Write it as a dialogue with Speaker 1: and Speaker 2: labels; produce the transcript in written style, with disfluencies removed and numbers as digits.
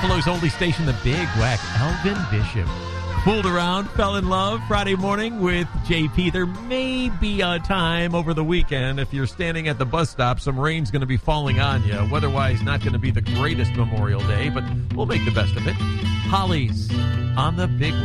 Speaker 1: Buffalo's only station, the Big Wack. Elvin Bishop. Fooled around, fell in love Friday morning with JP. There may be a time over the weekend if you're standing at the bus stop, some rain's going to be falling on you. Weather-wise, not going to be the greatest Memorial Day, but we'll make the best of it. Hollies on the Big Wack.